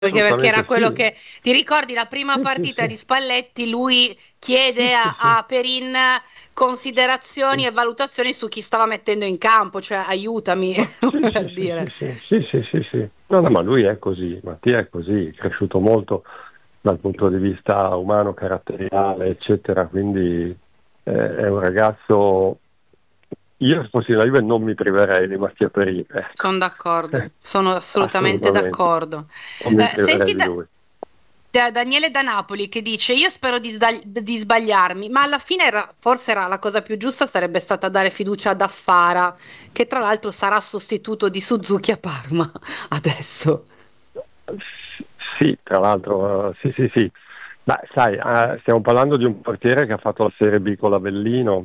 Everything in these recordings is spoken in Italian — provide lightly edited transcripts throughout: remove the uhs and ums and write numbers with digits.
perché era assolutamente quello sì. che ti ricordi la prima Sì, sì, partita sì, di Spalletti, lui chiede sì, sì, sì. a Perin considerazioni Sì. e valutazioni su chi stava mettendo in campo, cioè aiutami Sì, sì, per sì, dire. sì, sì, sì, sì, sì, sì. No, no, ma lui è così, Mattia è così, è cresciuto molto dal punto di vista umano, caratteriale, eccetera, quindi è un ragazzo, io se fossi la Juve non mi priverei di Mattia Perin, ecco. Sono d'accordo, sono assolutamente Assolutamente, d'accordo. non mi priverei Senti di lui. Daniele da Napoli che dice: Io spero di sbagliarmi, ma alla fine forse era la cosa più giusta sarebbe stata dare fiducia ad Affara, che tra l'altro sarà sostituto di Suzuki a Parma adesso. Sì, tra l'altro, sì, sì, sì. Ma sai, stiamo parlando di un portiere che ha fatto la Serie B con l'Avellino.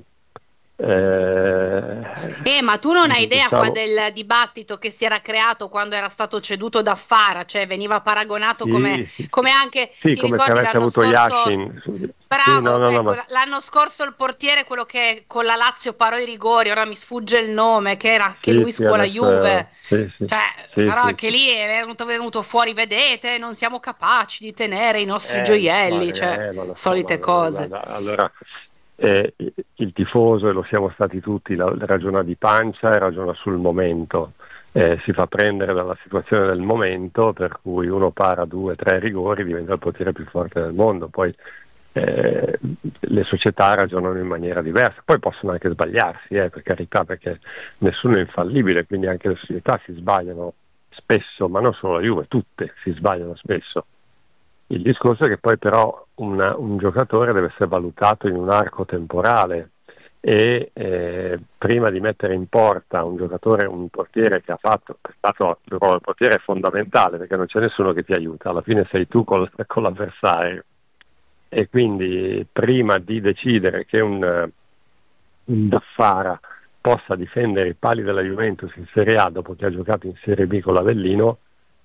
Ma tu non hai idea Diciamo, del dibattito che si era creato quando era stato ceduto da Fara, cioè veniva paragonato come, sì, sì, sì. come anche, Sì, ti come se ricordi avesse l'anno avuto scorso? Yashin. Sì, no, Bravo, no, no, ecco, ma l'anno scorso il portiere, quello che con la Lazio parò i rigori, ora mi sfugge il nome, che era anche sì, lui sì, con la adesso Juve. sì, sì, Cioè, sì, però sì, anche sì. lì è venuto fuori, vedete, non siamo capaci di tenere i nostri gioielli, cioè, Ma lo so, solite cose. allora il tifoso, e lo siamo stati tutti, ragiona di pancia e ragiona sul momento. Si fa prendere dalla situazione del momento, per cui uno para due, tre rigori, diventa il portiere più forte del mondo. Poi eh, le società ragionano in maniera diversa, poi possono anche sbagliarsi, per carità, perché nessuno è infallibile, quindi anche le società si sbagliano spesso, ma non solo la Juve, tutte si sbagliano spesso. Il discorso è che poi però un giocatore deve essere valutato in un arco temporale e prima di mettere in porta un giocatore, un portiere che è stato il ruolo del portiere è fondamentale perché non c'è nessuno che ti aiuta, alla fine sei tu con l'avversario e quindi prima di decidere che un Daffara possa difendere i pali della Juventus in Serie A dopo che ha giocato in Serie B con l'Avellino,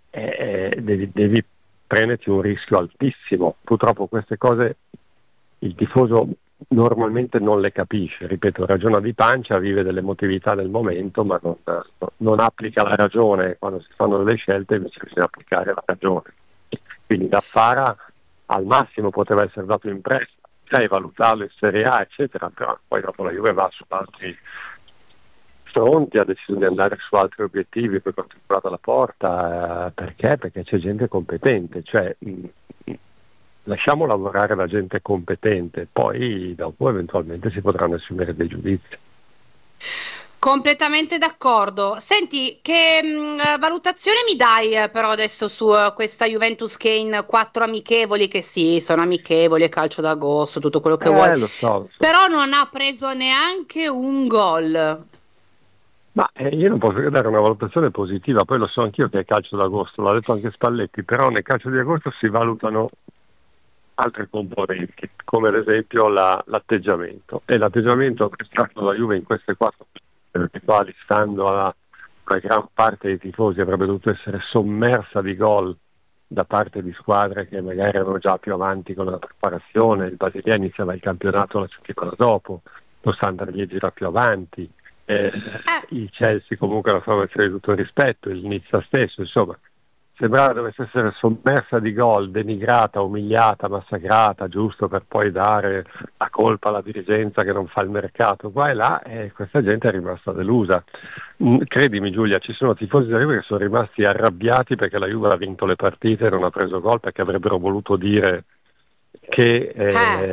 devi prenderti un rischio altissimo. Purtroppo queste cose il tifoso normalmente non le capisce, ripeto, ragiona di pancia, vive dell'emotività del momento, ma non applica la ragione quando si fanno delle scelte, invece bisogna applicare la ragione. Quindi da Fara al massimo poteva essere dato in prestito, sai, valutarlo in Serie A, eccetera, però poi dopo la Juve va su altri fronti, ha deciso di andare su altri obiettivi, poi quando è entrata la porta, perché? Perché c'è gente competente, cioè lasciamo lavorare la gente competente, poi dopo eventualmente si potranno assumere dei giudizi. Completamente d'accordo. Senti, che valutazione mi dai però adesso su questa Juventus che in quattro amichevoli, che sì, sono amichevoli, è calcio d'agosto, tutto quello che vuoi, Lo so, lo so. però non ha preso neanche un gol. Ma io non posso che dare una valutazione positiva, poi lo so anch'io che è calcio d'agosto, l'ha detto anche Spalletti, però nel calcio di agosto si valutano altre componenti, come ad esempio l'atteggiamento. E l'atteggiamento che è stato la Juve in queste quattro quali stando alla una gran parte dei tifosi avrebbe dovuto essere sommersa di gol da parte di squadre che magari erano già più avanti con la preparazione, il Basilea iniziava il campionato la settimana dopo, lo Standard Liegi era più avanti, Eh, il Chelsea comunque la formazione di tutto il rispetto, il Nizza stesso, insomma, sembrava dovesse essere sommersa di gol, denigrata, umiliata, massacrata, giusto per poi dare la colpa alla dirigenza che non fa il mercato qua e là, e questa gente è rimasta delusa. Credimi Giulia, ci sono tifosi della Juve che sono rimasti arrabbiati perché la Juve ha vinto le partite e non ha preso gol perché avrebbero voluto dire che eh.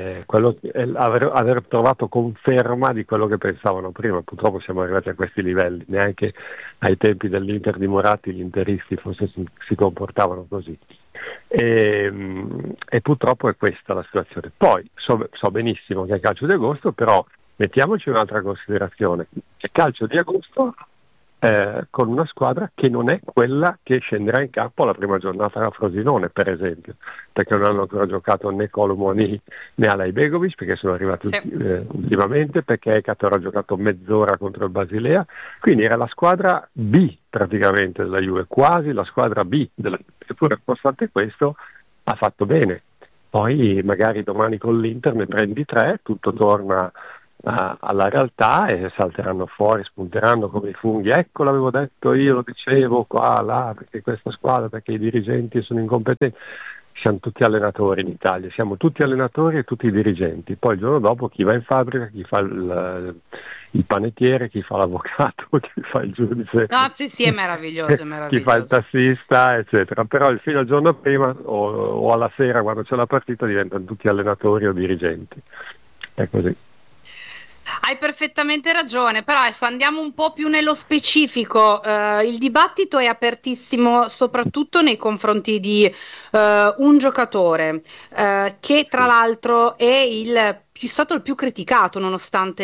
aver trovato conferma di quello che pensavano prima. Purtroppo siamo arrivati a questi livelli, neanche ai tempi dell'Inter di Moratti gli interisti forse si comportavano così. E purtroppo è questa la situazione. Poi so benissimo che è calcio di agosto, però mettiamoci un'altra considerazione. È calcio di agosto con una squadra che non è quella che scenderà in campo alla prima giornata a Frosinone, per esempio, perché non hanno ancora giocato né Colomoni né Alai Begovic, perché sono arrivati Sì. ultimamente, perché Ekater ha giocato mezz'ora contro il Basilea, quindi era la squadra B praticamente della Juve, quasi la squadra B della Juve, eppure nonostante questo ha fatto bene. Poi magari domani con l'Inter ne prendi tre, tutto torna alla realtà e salteranno fuori, spunteranno come i funghi. Ecco, l'avevo detto io, lo dicevo qua, là, perché questa squadra, perché i dirigenti sono incompetenti. Siamo tutti allenatori in Italia, siamo tutti allenatori e tutti dirigenti. Poi il giorno dopo chi va in fabbrica, chi fa il panettiere, chi fa l'avvocato, chi fa il giudice, No, sì, sì, è meraviglioso, è chi fa il meraviglioso. tassista, eccetera. Però fino al giorno prima o alla sera quando c'è la partita diventano tutti allenatori o dirigenti. È così. Hai perfettamente ragione, però adesso andiamo un po' più nello specifico. Il dibattito è apertissimo soprattutto nei confronti di un giocatore che tra l'altro è stato il più criticato nonostante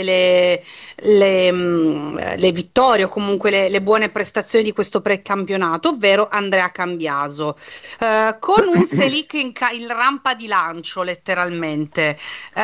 le vittorie o comunque le buone prestazioni di questo precampionato, ovvero Andrea Cambiaso, con un Selic in rampa di lancio letteralmente.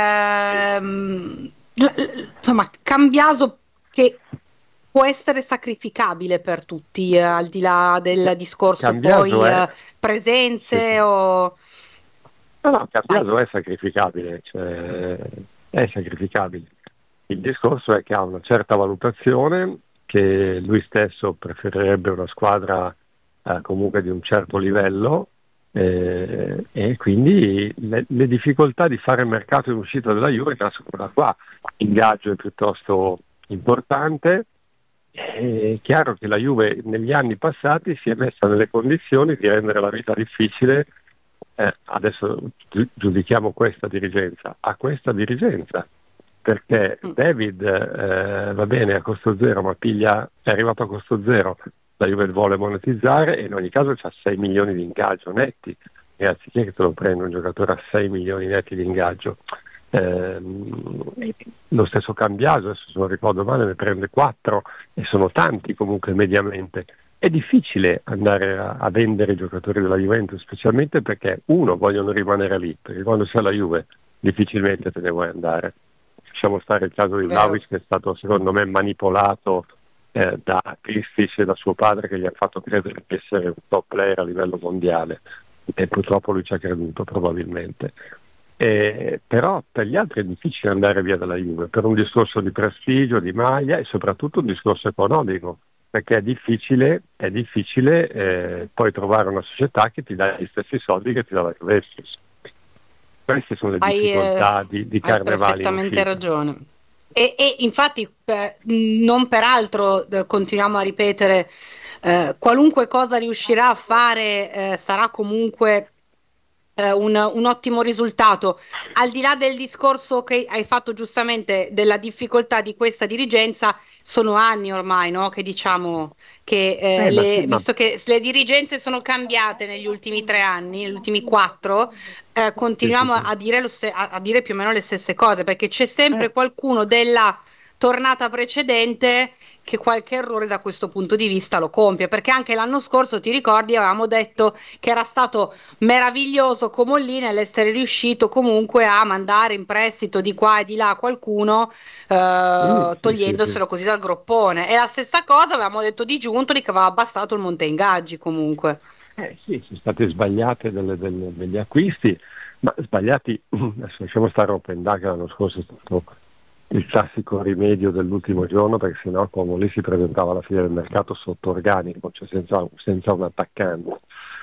Insomma, Cambiaso che può essere sacrificabile per tutti, al di là del discorso Cambiaso poi è, sì, presenze sì. o... No, no, Vai. Cambiaso è sacrificabile, cioè, è sacrificabile. Il discorso è che ha una certa valutazione, che lui stesso preferirebbe una squadra comunque di un certo livello e quindi le difficoltà di fare il mercato in uscita della Juve nascono da qua. L'ingaggio è piuttosto importante. È chiaro che la Juve negli anni passati si è messa nelle condizioni di rendere la vita difficile. Adesso giudichiamo questa dirigenza, a questa dirigenza, perché Mm. David va bene a costo zero, ma è arrivato a costo zero, la Juve vuole monetizzare e in ogni caso c'ha 6 milioni di ingaggio netti, e anziché che te lo prenda un giocatore a 6 milioni netti di ingaggio. Lo stesso Cambiaso, adesso se non ricordo male, ne prende 4 e sono tanti comunque mediamente. È difficile andare a vendere i giocatori della Juventus, specialmente perché uno vogliono rimanere lì, perché quando sei alla Juve difficilmente te ne vuoi andare. Lasciamo stare il caso di Vero. Vlahovic, che è stato secondo me manipolato da Kristic e da suo padre, che gli ha fatto credere di essere un top player a livello mondiale e purtroppo lui ci ha creduto probabilmente. Però per gli altri è difficile andare via dalla Juve per un discorso di prestigio, di maglia e soprattutto un discorso economico, perché è difficile poi trovare una società che ti dà gli stessi soldi che ti dà la Juventus. Queste sono le Hai, difficoltà di hai Carnevale in perfettamente uscita. ragione. E infatti, non peraltro, continuiamo a ripetere, qualunque cosa riuscirà a fare, sarà comunque un ottimo risultato. Al di là del discorso che hai fatto giustamente della difficoltà di questa dirigenza, sono anni ormai, no? Che diciamo che Ma sì, ma visto che le dirigenze sono cambiate negli ultimi 3 anni, negli ultimi 4, sì, sì, continuiamo sì. a dire, a dire più o meno le stesse cose, perché c'è Eh, sempre qualcuno della tornata precedente che qualche errore da questo punto di vista lo compie, perché anche l'anno scorso, ti ricordi, avevamo detto che era stato meraviglioso Comolli nell'essere riuscito comunque a mandare in prestito di qua e di là qualcuno, sì, sì, sì. togliendoselo così dal groppone. E la stessa cosa avevamo detto di Giuntoli che aveva abbassato il monte ingaggi comunque. Sì, sono state sbagliate degli acquisti, ma sbagliati, adesso lasciamo stare Open Data, che l'anno scorso è stato il classico rimedio dell'ultimo giorno, perché sennò Como lì si presentava alla fine del mercato sotto organico, cioè senza un attaccante.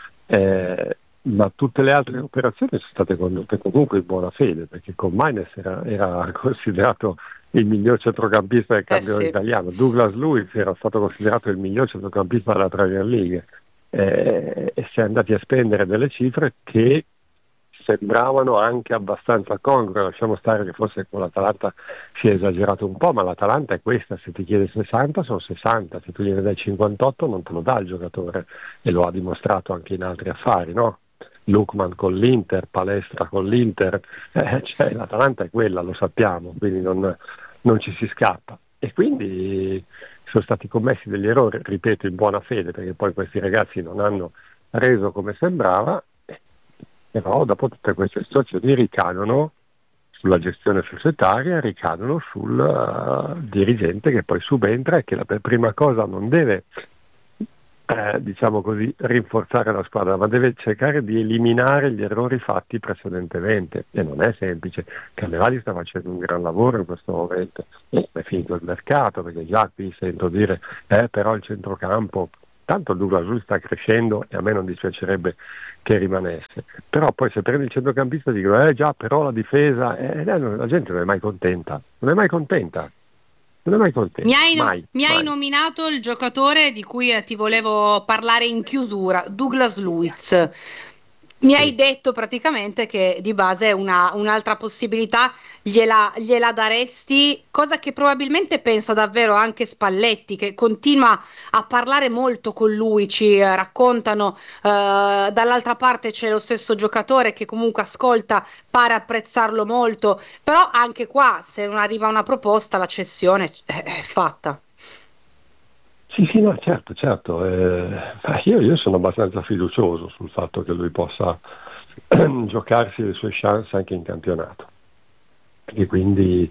Ma tutte le altre operazioni sono state condotte comunque in buona fede, perché con Maines era considerato il miglior centrocampista del Eh campionato sì. italiano, Douglas Luiz era stato considerato il miglior centrocampista della Premier League, e si è andati a spendere delle cifre che sembravano anche abbastanza congrue. Lasciamo stare che forse con l'Atalanta si è esagerato un po', ma l'Atalanta è questa: se ti chiede 60 sono 60, se tu gliene dai 58 non te lo dà il giocatore, e lo ha dimostrato anche in altri affari, no? Lookman con l'Inter, Palestra con l'Inter, cioè l'Atalanta è quella, lo sappiamo, quindi non ci si scappa. E quindi sono stati commessi degli errori, ripeto, in buona fede, perché poi questi ragazzi non hanno reso come sembrava, però dopo tutte queste situazioni ricadono sulla gestione societaria, ricadono sul dirigente che poi subentra e che la prima cosa non deve diciamo così, rinforzare la squadra, ma deve cercare di eliminare gli errori fatti precedentemente, e non è semplice. Carnevali sta facendo un gran lavoro in questo momento, è finito il mercato, perché già qui sento dire però il centrocampo, tanto il Douglas Luiz sta crescendo e a me non dispiacerebbe che rimanesse, però poi se prendi il centrocampista dicono già, però la difesa, la gente non è mai contenta. Mi hai nominato il giocatore di cui ti volevo parlare in chiusura, Douglas Luiz. Mi hai detto praticamente che di base un'altra possibilità gliela daresti, cosa che probabilmente pensa davvero anche Spalletti, che continua a parlare molto con lui, ci raccontano, dall'altra parte c'è lo stesso giocatore che comunque ascolta, pare apprezzarlo molto, però anche qua se non arriva una proposta la cessione è fatta. Sì, no, certo. Io sono abbastanza fiducioso sul fatto che lui possa giocarsi le sue chance anche in campionato. E quindi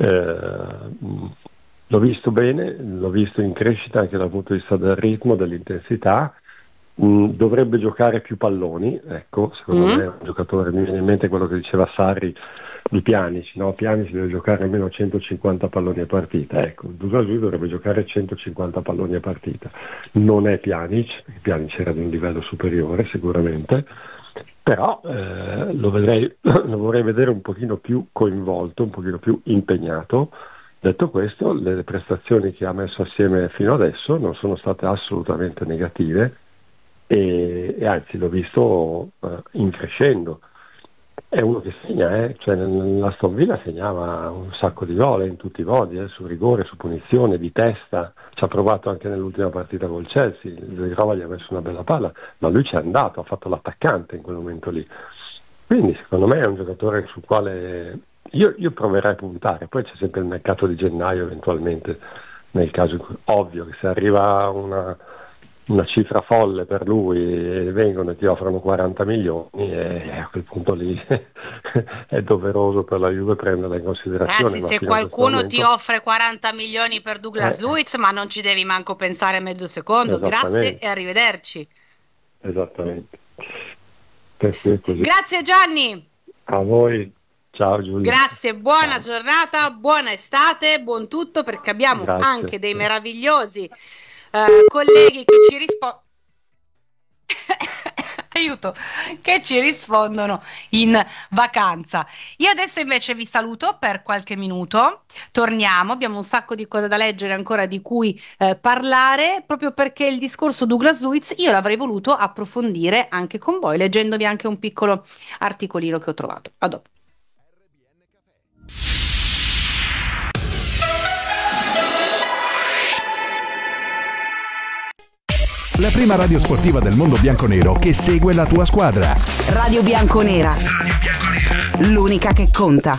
l'ho visto bene, l'ho visto in crescita anche dal punto di vista del ritmo, dell'intensità. Dovrebbe giocare più palloni, ecco, secondo me è un giocatore, mi viene in mente quello che diceva Sarri di Pjanic, no? Pjanic deve giocare almeno 150 palloni a partita, ecco, Douglas Luiz dovrebbe giocare 150 palloni a partita, non è Pjanic, perché Pjanic era di un livello superiore sicuramente, però lo vorrei vedere un pochino più coinvolto, un pochino più impegnato. Detto questo, le prestazioni che ha messo assieme fino adesso non sono state assolutamente negative, e anzi l'ho visto in crescendo. È uno che segna, cioè l'Aston Villa segnava un sacco di gol in tutti i modi, su rigore, su punizione, di testa, ci ha provato anche nell'ultima partita col Chelsea, Zegrova gli ha messo una bella palla, ma lui ci è andato, ha fatto l'attaccante in quel momento lì. Quindi secondo me è un giocatore sul quale io proverei a puntare, poi c'è sempre il mercato di gennaio eventualmente, nel caso in cui, ovvio che se arriva una cifra folle per lui e vengono e ti offrono 40 milioni e a quel punto lì è doveroso per la Juve prenderla in considerazione. Ragazzi, se qualcuno ti offre 40 milioni per Douglas Luiz, ma non ci devi manco pensare mezzo secondo, grazie e arrivederci. Esattamente. Così. Grazie Gianni. A voi. Ciao Giulia. Grazie, buona giornata, buona estate, buon tutto, perché abbiamo anche dei meravigliosi colleghi che ci rispondono aiuto, che ci rispondono in vacanza. Io adesso invece vi saluto per qualche minuto, torniamo, abbiamo un sacco di cose da leggere ancora, di cui parlare, proprio perché il discorso Douglas Luiz io l'avrei voluto approfondire anche con voi, leggendovi anche un piccolo articolino che ho trovato. A dopo. La prima radio sportiva del mondo bianconero che segue la tua squadra. Radio Bianconera. L'unica che conta.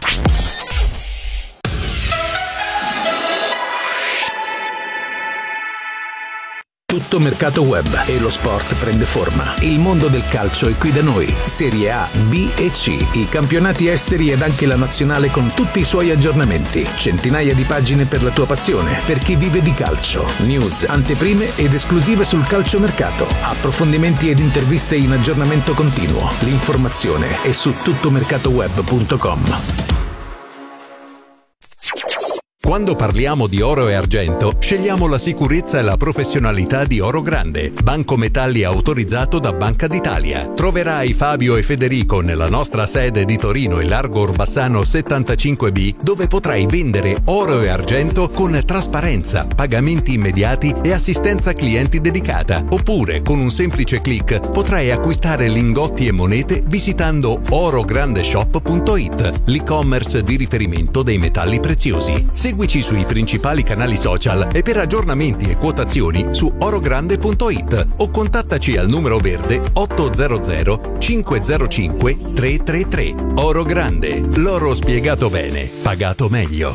Tutto mercato web e lo sport prende forma. Il mondo del calcio è qui da noi. Serie A, B e C, i campionati esteri ed anche la nazionale con tutti i suoi aggiornamenti. Centinaia di pagine per la tua passione, per chi vive di calcio. News, anteprime ed esclusive sul calciomercato. Approfondimenti ed interviste in aggiornamento continuo. L'informazione è su tuttomercatoweb.com. Quando parliamo di oro e argento, scegliamo la sicurezza e la professionalità di Oro Grande, banco metalli autorizzato da Banca d'Italia. Troverai Fabio e Federico nella nostra sede di Torino e Largo Orbassano 75B, dove potrai vendere oro e argento con trasparenza, pagamenti immediati e assistenza clienti dedicata. Oppure, con un semplice click, potrai acquistare lingotti e monete visitando orograndeshop.it, l'e-commerce di riferimento dei metalli preziosi. Seguici sui principali canali social e per aggiornamenti e quotazioni su orogrande.it o contattaci al numero verde 800 505 333. Oro Grande, l'oro spiegato bene, pagato meglio.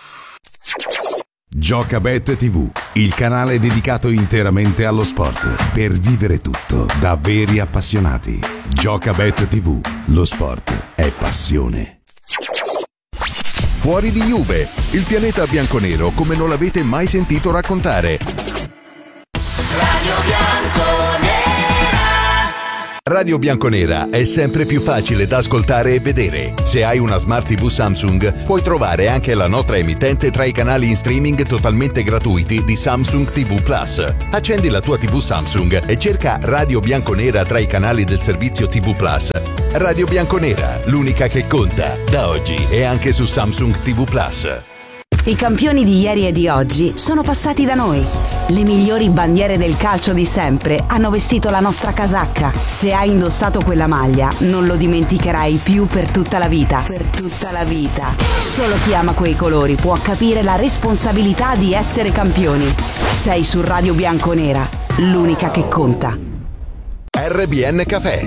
Giocabet TV, il canale dedicato interamente allo sport, per vivere tutto da veri appassionati. Giocabet TV, lo sport è passione. Fuori di Juve, il pianeta bianconero come non l'avete mai sentito raccontare. Radio Bianconero. Radio Bianconera è sempre più facile da ascoltare e vedere. Se hai una Smart TV Samsung, puoi trovare anche la nostra emittente tra i canali in streaming totalmente gratuiti di Samsung TV Plus. Accendi la tua TV Samsung e cerca Radio Bianconera tra i canali del servizio TV Plus. Radio Bianconera, l'unica che conta, da oggi e anche su Samsung TV Plus. I campioni di ieri e di oggi sono passati da noi. Le migliori bandiere del calcio di sempre hanno vestito la nostra casacca. Se hai indossato quella maglia, non lo dimenticherai più per tutta la vita. Per tutta la vita. Solo chi ama quei colori può capire la responsabilità di essere campioni. Sei su Radio Bianconera, l'unica che conta. RBN Café.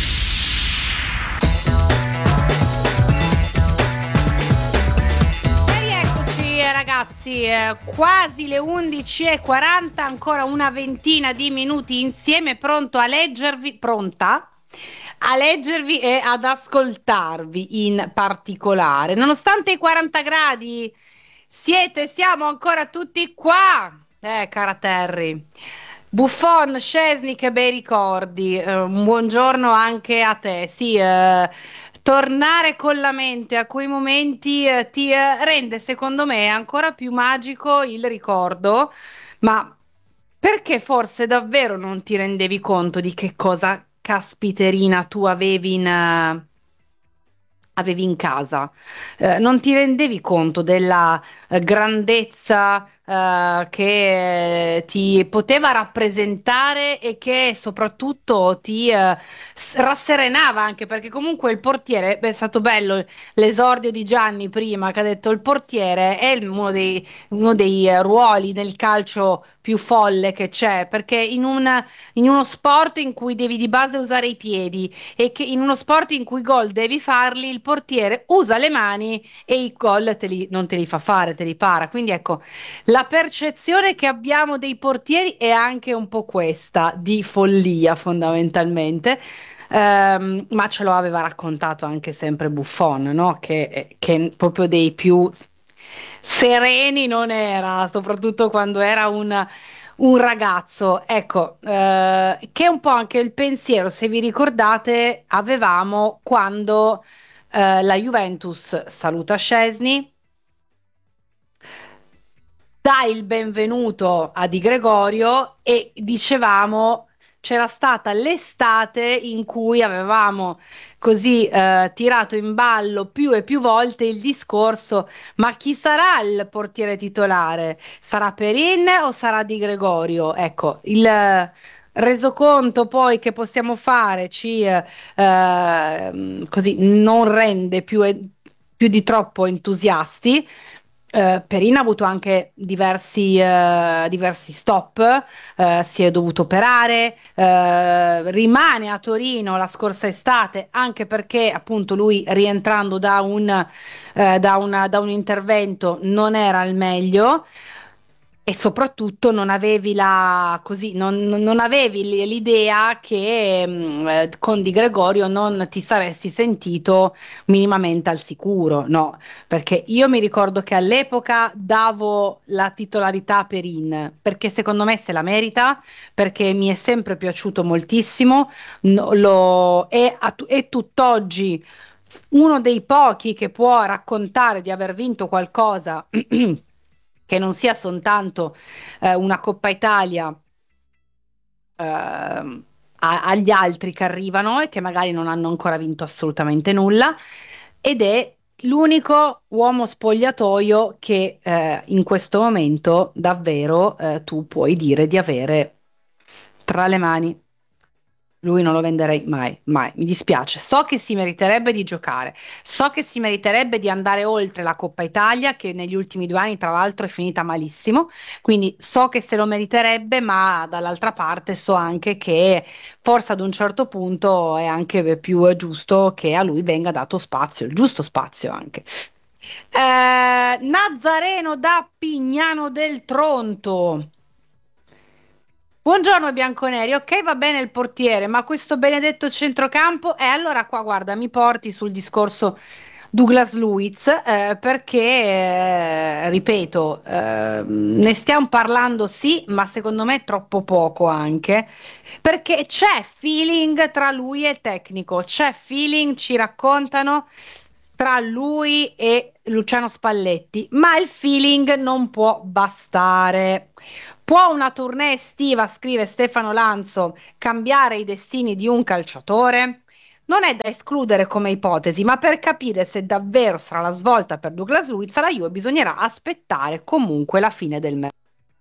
Ragazzi, quasi le 11:40, ancora una ventina di minuti insieme, pronta a leggervi e ad ascoltarvi in particolare. Nonostante i 40 gradi, siamo ancora tutti qua, cara Terry. Buffon, Szczęsny, che bei ricordi, un buongiorno anche a te. Sì, tornare con la mente a quei momenti ti rende, secondo me, ancora più magico il ricordo, ma perché forse davvero non ti rendevi conto di che cosa caspiterina tu avevi in casa, non ti rendevi conto della grandezza che ti poteva rappresentare e che soprattutto ti rasserenava, anche perché comunque il portiere, è stato bello l'esordio di Gianni prima, che ha detto il portiere è uno dei ruoli nel calcio più folle che c'è, perché in uno sport in cui devi di base usare i piedi e che in uno sport in cui i gol devi farli, il portiere usa le mani e i gol non te li fa fare, te li para. Quindi ecco, la percezione che abbiamo dei portieri è anche un po' questa, di follia fondamentalmente. Ma ce lo aveva raccontato anche sempre Buffon, no? Che proprio dei più sereni non era, soprattutto quando era un ragazzo. Ecco, che è un po' anche il pensiero, se vi ricordate, avevamo quando la Juventus saluta Szczęsny, dà il benvenuto a Di Gregorio e dicevamo c'era stata l'estate in cui avevamo così tirato in ballo più e più volte il discorso: ma chi sarà il portiere titolare? Sarà Perin o sarà Di Gregorio? Ecco, il resoconto poi che possiamo fare così non rende più di troppo entusiasti. Perin ha avuto anche diversi stop, si è dovuto operare, rimane a Torino la scorsa estate, anche perché appunto lui, rientrando da un intervento, non era al meglio. E soprattutto non avevi non avevi l'idea che con Di Gregorio non ti saresti sentito minimamente al sicuro, no? Perché io mi ricordo che all'epoca davo la titolarità a Perin, perché secondo me se la merita, perché mi è sempre piaciuto moltissimo, è tutt'oggi uno dei pochi che può raccontare di aver vinto qualcosa che non sia soltanto una Coppa Italia agli altri che arrivano e che magari non hanno ancora vinto assolutamente nulla, ed è l'unico uomo spogliatoio che in questo momento davvero tu puoi dire di avere tra le mani. Lui non lo venderei mai, mai, mi dispiace. So che si meriterebbe di giocare, so che si meriterebbe di andare oltre la Coppa Italia, che negli ultimi 2 anni tra l'altro è finita malissimo, quindi so che se lo meriterebbe, ma dall'altra parte so anche che forse ad un certo punto è anche più giusto che a lui venga dato spazio, il giusto spazio anche. Nazareno da Pignano del Tronto. Buongiorno bianconeri, ok, va bene il portiere, ma questo benedetto centrocampo, allora qua guarda, mi porti sul discorso Douglas Luiz, perché, ripeto, ne stiamo parlando sì, ma secondo me troppo poco anche, perché c'è feeling tra lui e il tecnico, c'è feeling, ci raccontano, tra lui e Luciano Spalletti, ma il feeling non può bastare. Può una tournée estiva, scrive Stefano Lanzo, cambiare i destini di un calciatore? Non è da escludere come ipotesi, ma per capire se davvero sarà la svolta per Douglas Luiz, alla Juve bisognerà aspettare comunque la fine del mercato.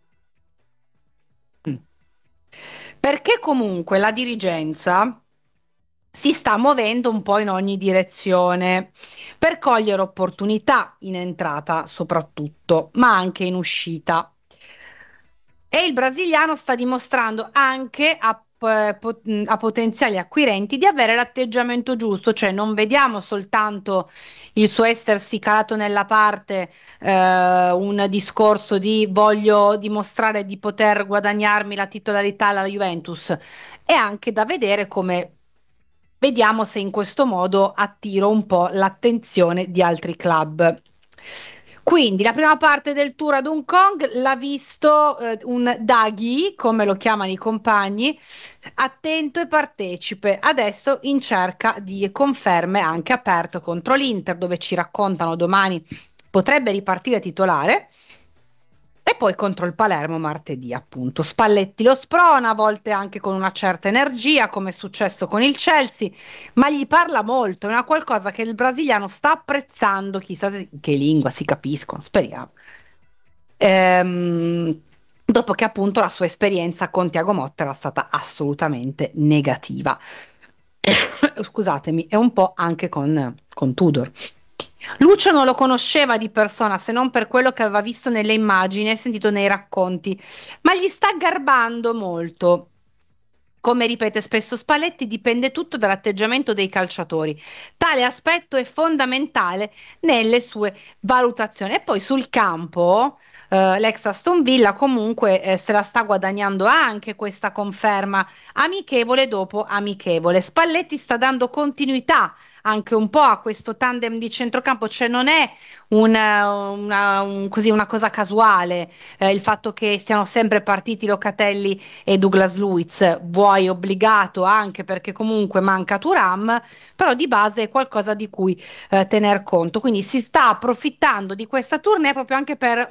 Perché comunque la dirigenza si sta muovendo un po' in ogni direzione per cogliere opportunità in entrata soprattutto, ma anche in uscita. E il brasiliano sta dimostrando anche a potenziali acquirenti di avere l'atteggiamento giusto, cioè non vediamo soltanto il suo essersi calato nella parte, un discorso di voglio dimostrare di poter guadagnarmi la titolarità alla Juventus, è anche da vedere come vediamo se in questo modo attiro un po' l'attenzione di altri club. Quindi la prima parte del tour ad Hong Kong l'ha visto un Daghi, come lo chiamano i compagni, attento e partecipe, adesso in cerca di conferme anche aperto contro l'Inter, dove ci raccontano domani potrebbe ripartire titolare, e poi contro il Palermo martedì, appunto. Spalletti lo sprona, a volte anche con una certa energia, come è successo con il Chelsea, ma gli parla molto, è una qualcosa che il brasiliano sta apprezzando, chissà che lingua si capiscono, speriamo. Dopo che appunto la sua esperienza con Thiago Motta era stata assolutamente negativa. Scusatemi, e un po' anche con Tudor. Lucio non lo conosceva di persona, se non per quello che aveva visto nelle immagini e sentito nei racconti, ma gli sta garbando molto. Come ripete spesso Spalletti, dipende tutto dall'atteggiamento dei calciatori. Tale aspetto è fondamentale nelle sue valutazioni. E poi sul campo, l'ex Aston Villa comunque se la sta guadagnando anche questa conferma amichevole dopo amichevole. Spalletti sta dando continuità anche un po' a questo tandem di centrocampo, cioè non è così una cosa casuale il fatto che siano sempre partiti Locatelli e Douglas Luiz, vuoi obbligato anche perché comunque manca Thuram, però di base è qualcosa di cui tener conto, quindi si sta approfittando di questa tournée proprio anche per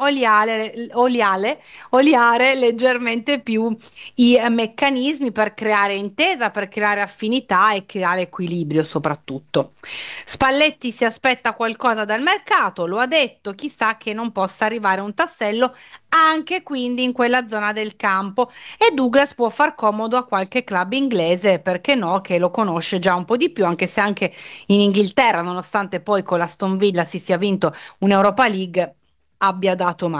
oliare leggermente più i meccanismi per creare intesa, per creare affinità e creare equilibrio soprattutto. Spalletti si aspetta qualcosa dal mercato, lo ha detto, chissà che non possa arrivare un tassello anche quindi in quella zona del campo, e Douglas può far comodo a qualche club inglese, perché no, che lo conosce già un po' di più, anche se anche in Inghilterra, nonostante poi con l'Aston Villa si sia vinto un'Europa League, abbia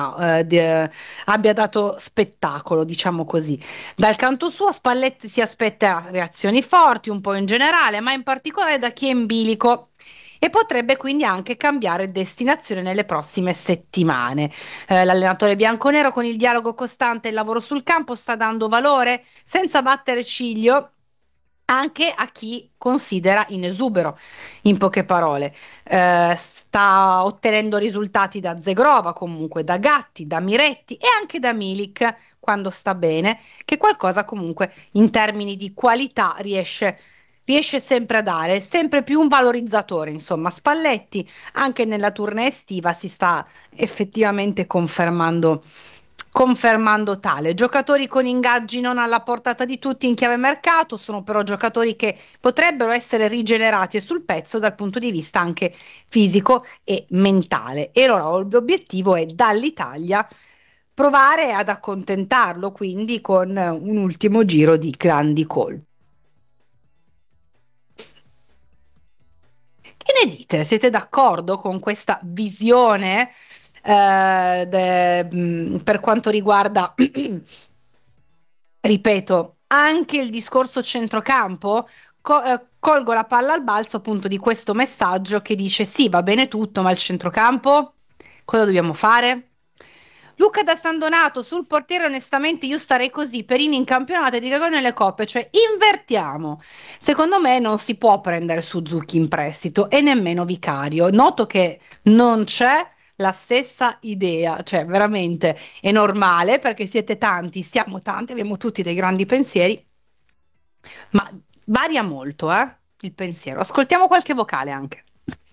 dato spettacolo, diciamo così. Dal canto suo Spalletti si aspetta reazioni forti, un po' in generale, ma in particolare da chi è in bilico, e potrebbe quindi anche cambiare destinazione nelle prossime settimane. L'allenatore bianconero, con il dialogo costante e il lavoro sul campo, sta dando valore senza battere ciglio anche a chi considera in esubero, in poche parole. Sta ottenendo risultati da Zegrova, comunque da Gatti, da Miretti e anche da Milik, quando sta bene, che qualcosa comunque in termini di qualità riesce sempre a dare, sempre più un valorizzatore, insomma. Spalletti anche nella tournée estiva si sta effettivamente confermando tale. Giocatori con ingaggi non alla portata di tutti in chiave mercato, sono però giocatori che potrebbero essere rigenerati e sul pezzo dal punto di vista anche fisico e mentale. E allora l'obiettivo è dall'Italia provare ad accontentarlo, quindi con un ultimo giro di grandi colpi. Che ne dite? Siete d'accordo con questa visione per quanto riguarda, ripeto, anche il discorso centrocampo? Colgo la palla al balzo appunto di questo messaggio che dice sì, va bene tutto, ma il centrocampo cosa dobbiamo fare? Luca da San Donato, sul portiere onestamente io starei così, Perini in campionato e Di Gregorio nelle coppe, cioè invertiamo. Secondo me non si può prendere Suzuki in prestito e nemmeno Vicario. Noto che non c'è la stessa idea, cioè veramente è normale perché siete tanti, siamo tanti, abbiamo tutti dei grandi pensieri, ma varia molto, il pensiero. Ascoltiamo qualche vocale anche.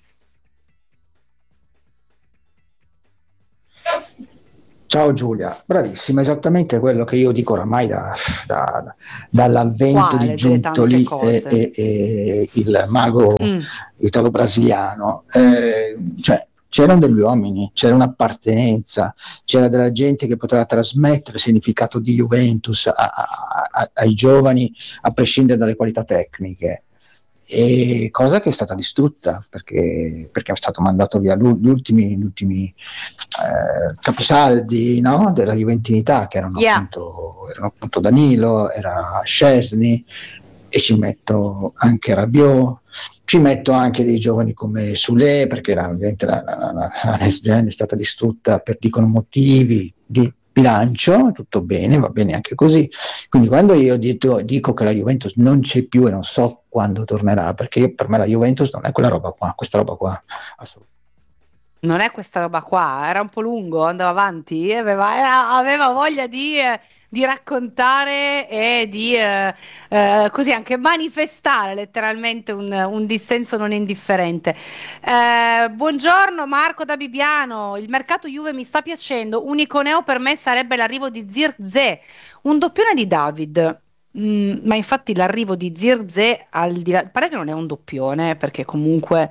Ciao Giulia, bravissima, esattamente quello che io dico oramai dall'avvento Quale di delle tante Giuntoli cose? e il mago italo-brasiliano. Cioè, c'erano degli uomini, c'era un'appartenenza, c'era della gente che poteva trasmettere il significato di Juventus ai giovani, a prescindere dalle qualità tecniche. E cosa che è stata distrutta perché è stato mandato via gli ultimi capisaldi, no? Della juventinità, che erano appunto Danilo, era Szczesny, e ci metto anche Rabiot, ci metto anche dei giovani come Sule, perché ovviamente la Next Gen è stata distrutta per dicono motivi di bilancio, tutto bene, va bene anche così. Quindi quando io dico che la Juventus non c'è più e non so quando tornerà, perché per me la Juventus non è quella roba qua, questa roba qua, assolutamente. Non è questa roba qua, era un po' lungo, andava avanti, aveva voglia di raccontare e di così anche manifestare letteralmente un dissenso non indifferente. Buongiorno Marco da Bibbiano, il mercato Juve mi sta piacendo, unico neo per me sarebbe l'arrivo di Zirkzee, un doppione di David. Ma infatti l'arrivo di Zirkzee, al di là, pare che non è un doppione, perché comunque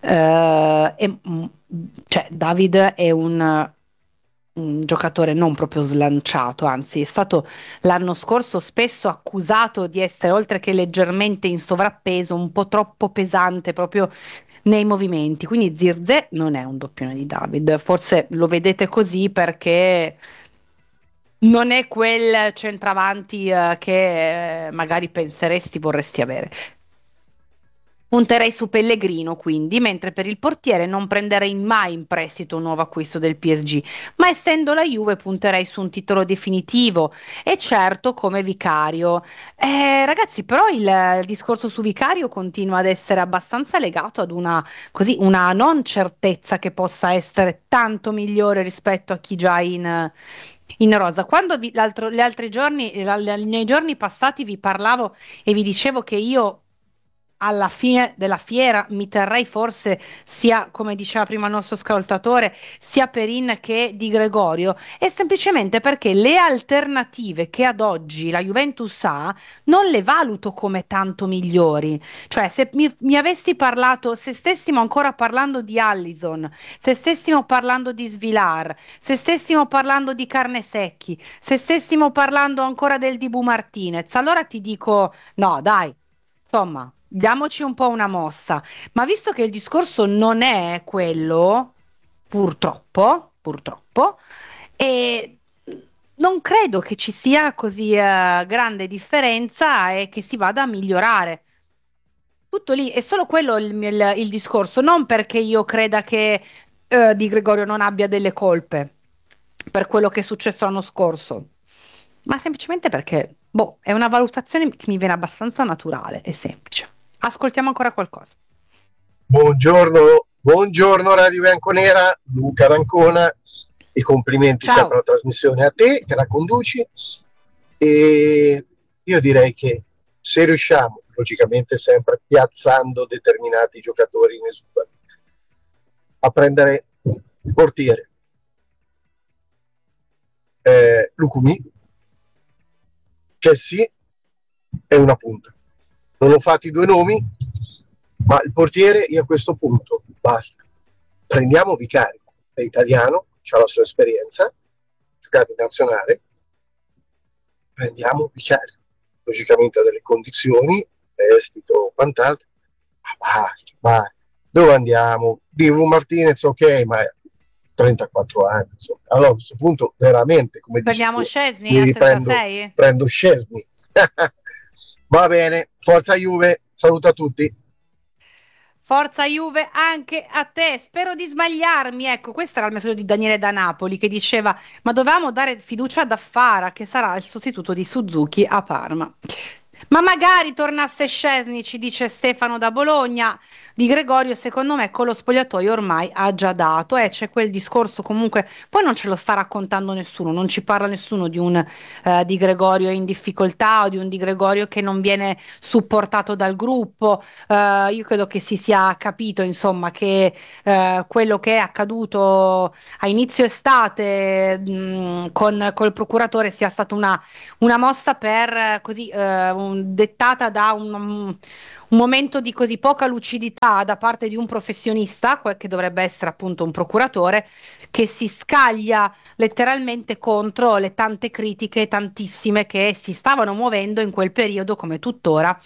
cioè, David è un giocatore non proprio slanciato, anzi è stato l'anno scorso spesso accusato di essere, oltre che leggermente in sovrappeso, un po' troppo pesante proprio nei movimenti. Quindi Zirkzee non è un doppione di David, forse lo vedete così perché non è quel centravanti che magari penseresti vorresti avere. Punterei su Pellegrino quindi, mentre per il portiere non prenderei mai in prestito un nuovo acquisto del PSG, ma essendo la Juve punterei su un titolo definitivo e certo come Vicario. Ragazzi, però il discorso su Vicario continua ad essere abbastanza legato ad una non certezza che possa essere tanto migliore rispetto a chi già in rosa. Quando gli altri giorni, nei giorni passati vi parlavo e vi dicevo che io alla fine della fiera mi terrei forse sia, come diceva prima il nostro ascoltatore, sia Perin che Di Gregorio, è semplicemente perché le alternative che ad oggi la Juventus ha non le valuto come tanto migliori. Cioè, se mi avessi parlato, se stessimo ancora parlando di Allison, se stessimo parlando di Svilar, se stessimo parlando di Carnesecchi, se stessimo parlando ancora del Dibu Martinez, allora ti dico no, dai, insomma, diamoci un po' una mossa. Ma visto che il discorso non è quello, purtroppo, e non credo che ci sia così grande differenza e che si vada a migliorare. Tutto lì, è solo quello il discorso, non perché io creda che Di Gregorio non abbia delle colpe per quello che è successo l'anno scorso, ma semplicemente perché, boh, è una valutazione che mi viene abbastanza naturale e semplice. Ascoltiamo ancora qualcosa. Buongiorno Radio Bianconera, Luca d'Ancona, e complimenti Ciao. sempre alla trasmissione a te che la conduci, e io direi che se riusciamo, logicamente sempre piazzando determinati giocatori in esubero, a prendere il portiere Lukumi, Chelsea è una punta. Non ho fatto i due nomi, ma il portiere io a questo punto basta. Prendiamo Vicario, è italiano, ha la sua esperienza, giocato in nazionale, prendiamo Vicario, logicamente ha delle condizioni, prestito, quant'altro, ma basta, dove andiamo? Divo Martinez, ok, ma 34 anni, insomma. Allora a questo punto veramente, come prendiamo dici tu, Szczesny a 36? prendo Szczesny. Va bene, forza Juve, saluto a tutti. Forza Juve anche a te, spero di sbagliarmi. Ecco, questo era il messaggio di Daniele da Napoli che diceva: ma dovevamo dare fiducia ad Affara, che sarà il sostituto di Suzuki a Parma. Ma magari tornasse Szczesny, ci dice Stefano da Bologna. Di Gregorio, secondo me, con lo spogliatoio ormai ha già dato. C'è quel discorso comunque, poi non ce lo sta raccontando nessuno, non ci parla nessuno di un Di Gregorio in difficoltà o di un Di Gregorio che non viene supportato dal gruppo. Io credo che si sia capito, insomma, che quello che è accaduto a inizio estate col procuratore sia stata una mossa per così dettata da un momento di così poca lucidità da parte di un professionista, che dovrebbe essere appunto un procuratore, che si scaglia letteralmente contro le tante critiche, tantissime, che si stavano muovendo in quel periodo, come tuttora,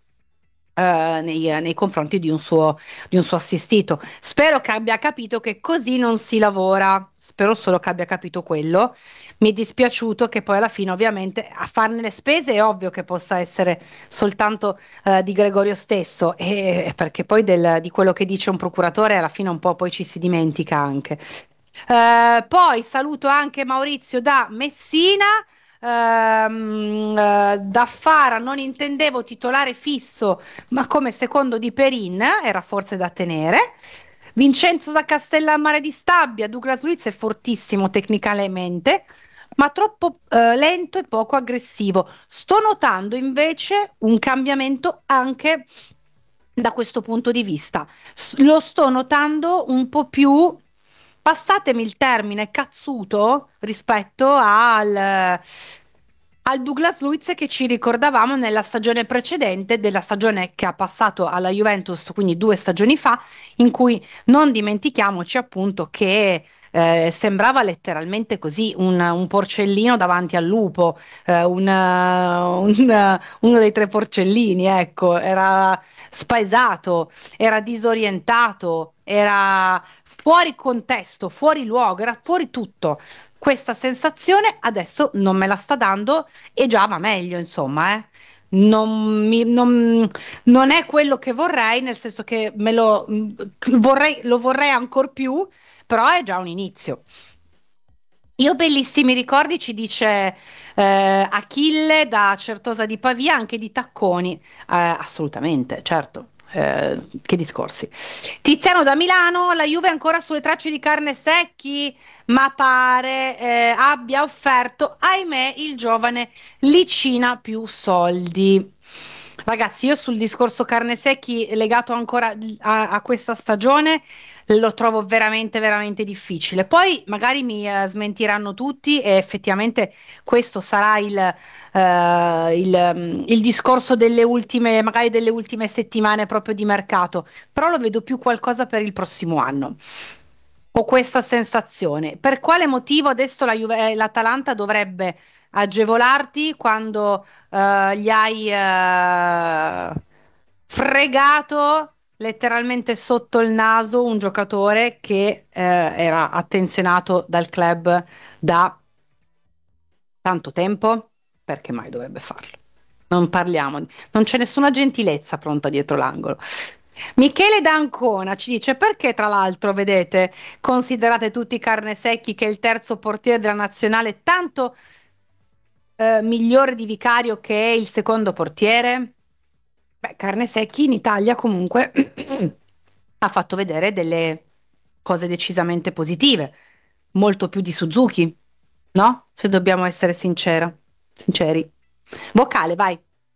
nei confronti di un suo assistito. Spero che abbia capito che così non si lavora. Spero solo che abbia capito quello. Mi è dispiaciuto che poi alla fine, ovviamente, a farne le spese è ovvio che possa essere soltanto Di Gregorio stesso, perché poi di quello che dice un procuratore alla fine un po' poi ci si dimentica anche. Poi saluto anche Maurizio da Messina. Da Fara non intendevo titolare fisso, ma come secondo di Perin era forse da tenere. Vincenzo da Castellammare di Stabia: Douglas Luiz è fortissimo tecnicamente, ma troppo lento e poco aggressivo. Sto notando invece un cambiamento anche da questo punto di vista. Lo sto notando un po' più, passatemi il termine, cazzuto rispetto al Douglas Luiz che ci ricordavamo nella stagione precedente, della stagione che ha passato alla Juventus, quindi 2 stagioni fa, in cui non dimentichiamoci appunto che sembrava letteralmente così un porcellino davanti al lupo, uno dei 3 porcellini, ecco. Era spaesato, era disorientato, era fuori contesto, fuori luogo, era fuori tutto. Questa sensazione adesso non me la sta dando e già va meglio, insomma, non è quello che vorrei, nel senso che lo vorrei ancor più, però è già un inizio. Io bellissimi ricordi, ci dice Achille da Certosa di Pavia, anche di tacconi, assolutamente, certo. Che discorsi. Tiziano da Milano: la Juve è ancora sulle tracce di Carnesecchi, ma pare abbia offerto, ahimè, il giovane Licina più soldi. Ragazzi, io sul discorso Carnesecchi legato ancora a questa stagione lo trovo veramente veramente difficile. Poi magari mi smentiranno tutti e effettivamente questo sarà il discorso delle ultime settimane proprio di mercato, però lo vedo più qualcosa per il prossimo anno. Ho questa sensazione. Per quale motivo adesso l'Atalanta dovrebbe agevolarti quando gli hai fregato letteralmente sotto il naso un giocatore che era attenzionato dal club da tanto tempo? Perché mai dovrebbe farlo? Non parliamo, non c'è nessuna gentilezza pronta dietro l'angolo. Michele D'Ancona ci dice: perché tra l'altro, vedete, considerate tutti Carnesecchi, che è il terzo portiere della nazionale, tanto migliore di Vicario, che è il secondo portiere? Beh, Carnesecchi in Italia comunque ha fatto vedere delle cose decisamente positive, molto più di Suzuki, no? Se dobbiamo essere sinceri. Vocale, vai.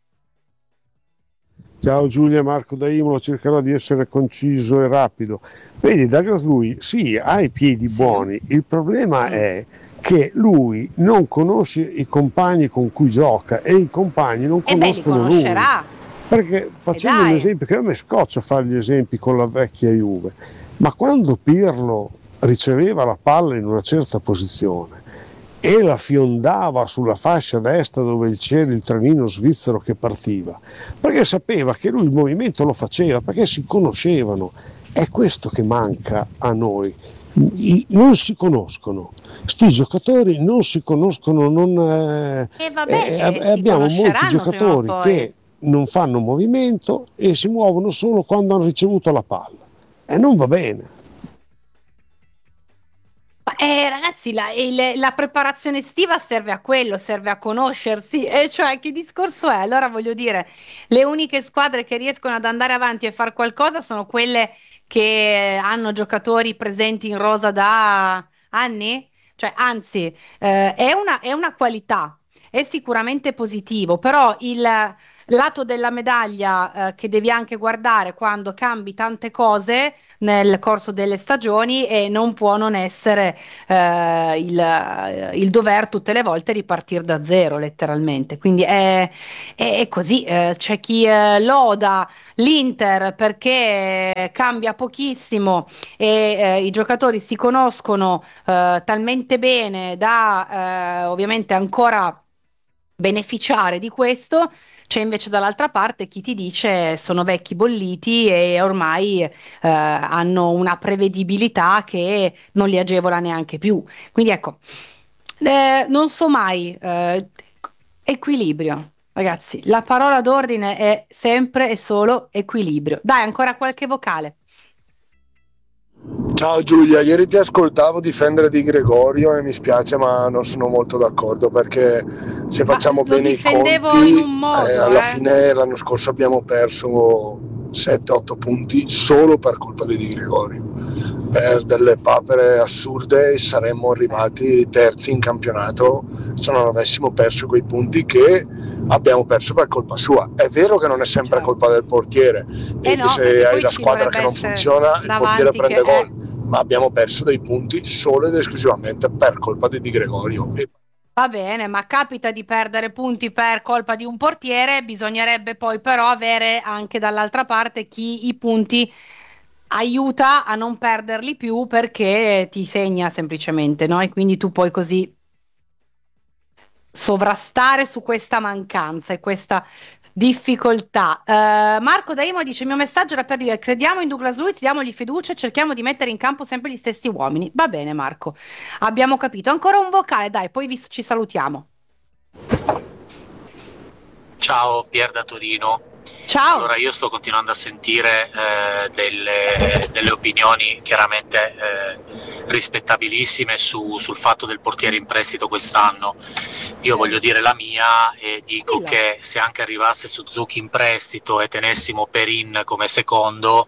Ciao Giulia, Marco da Imola, cercherò di essere conciso e rapido. Vedi, Douglas Luiz sì, ha i piedi buoni, il problema è che lui non conosce i compagni con cui gioca e i compagni non conoscono lui. Perché facendo un esempio, che a me scoccia fare gli esempi con la vecchia Juve, ma quando Pirlo riceveva la palla in una certa posizione e la fiondava sulla fascia destra dove c'era il trenino svizzero che partiva, perché sapeva che lui il movimento lo faceva, perché si conoscevano. È questo che manca a noi. Non si conoscono, sti giocatori non si conoscono, abbiamo molti giocatori che non fanno movimento e si muovono solo quando hanno ricevuto la palla e non va bene. Ragazzi, la preparazione estiva serve a quello, serve a conoscersi, e cioè che discorso è? Allora voglio dire, le uniche squadre che riescono ad andare avanti e fare qualcosa sono quelle che hanno giocatori presenti in rosa da anni? Cioè, anzi, è una qualità, è sicuramente positivo, però il lato della medaglia che devi anche guardare quando cambi tante cose nel corso delle stagioni, e non può non essere il dover tutte le volte ripartire da zero, letteralmente. Quindi è così. C'è chi loda l'Inter perché cambia pochissimo e i giocatori si conoscono talmente bene da ovviamente ancora beneficiare di questo. C'è invece dall'altra parte chi ti dice sono vecchi bolliti e ormai hanno una prevedibilità che non li agevola neanche più. Quindi ecco, non so mai, equilibrio. Ragazzi, la parola d'ordine è sempre e solo equilibrio. Dai, ancora qualche vocale. Ciao Giulia, ieri ti ascoltavo difendere Di Gregorio e mi spiace ma non sono molto d'accordo, perché se facciamo bene i conti in un modo, alla fine l'anno scorso abbiamo perso 7-8 punti solo per colpa di Gregorio. Per delle papere assurde saremmo arrivati terzi in campionato se non avessimo perso quei punti che abbiamo perso per colpa sua. È vero che non è sempre colpa del portiere, e no, se hai la squadra che non funziona il portiere prende gol, ma abbiamo perso dei punti solo ed esclusivamente per colpa di Gregorio. Va bene, ma capita di perdere punti per colpa di un portiere, bisognerebbe poi però avere anche dall'altra parte chi i punti aiuta a non perderli più, perché ti segna semplicemente, no? E quindi tu puoi così sovrastare su questa mancanza e questa difficoltà. Marco da Imo dice: il mio messaggio era per dire: crediamo in Douglas Luiz, diamogli fiducia e cerchiamo di mettere in campo sempre gli stessi uomini. Va bene Marco, abbiamo capito. Ancora un vocale, dai, poi ci salutiamo. Ciao, Pier da Torino. Ciao. Allora, io sto continuando a sentire delle opinioni chiaramente rispettabilissime sul fatto del portiere in prestito quest'anno. Io voglio dire la mia e dico che se anche arrivasse Suzuki in prestito e tenessimo Perin come secondo,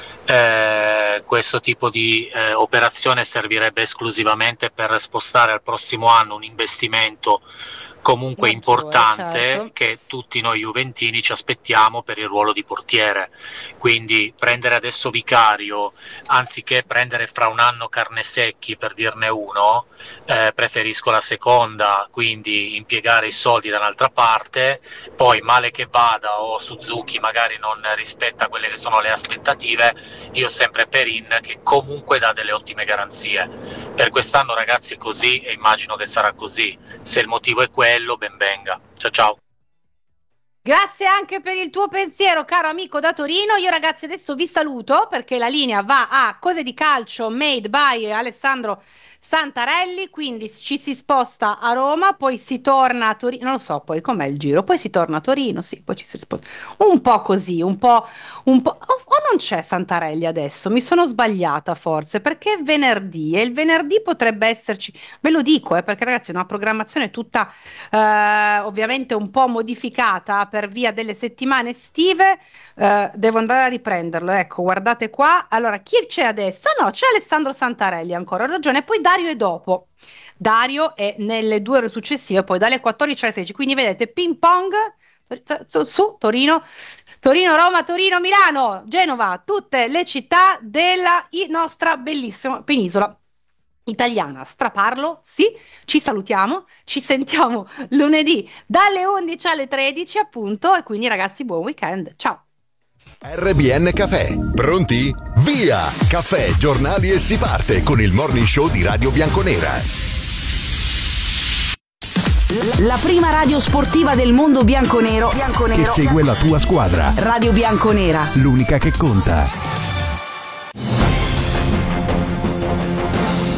questo tipo di operazione servirebbe esclusivamente per spostare al prossimo anno un investimento comunque importante, certo, che tutti noi juventini ci aspettiamo per il ruolo di portiere. Quindi prendere adesso Vicario anziché prendere fra un anno Carnesecchi, per dirne uno, preferisco la seconda, quindi impiegare i soldi da un'altra parte. Poi male che vada o Suzuki magari non rispetta quelle che sono le aspettative, io sempre Perin, che comunque dà delle ottime garanzie. Per quest'anno ragazzi è così e immagino che sarà così. Se il motivo è quello, ben venga. Ciao ciao. Grazie anche per il tuo pensiero, caro amico da Torino. Io ragazzi adesso vi saluto perché la linea va a Cose di Calcio made by Alessandro Santarelli, quindi ci si sposta a Roma, poi si torna a Torino, non lo so poi com'è il giro, poi si torna a Torino, sì, poi ci si sposta, un po' così, un po', o non c'è Santarelli adesso, mi sono sbagliata forse, perché è venerdì e il venerdì potrebbe esserci, ve lo dico perché ragazzi è una programmazione tutta ovviamente un po' modificata per via delle settimane estive. Devo andare a riprenderlo, ecco, guardate qua. Allora, chi c'è adesso? No, c'è Alessandro Santarelli, ancora, ho ragione, poi Dario è dopo. Dario è nelle 2 ore successive, poi dalle 14 alle 16, quindi vedete ping pong su Torino, Roma, Torino, Milano, Genova, tutte le città della nostra bellissima penisola italiana. Straparlo, sì, ci salutiamo, ci sentiamo lunedì dalle 11 alle 13 appunto, e quindi ragazzi buon weekend, ciao. RBN Caffè, pronti? Via! Caffè, giornali e si parte con il morning show di Radio Bianconera. La prima radio sportiva del mondo bianconero che segue la tua squadra. Radio Bianconera, l'unica che conta.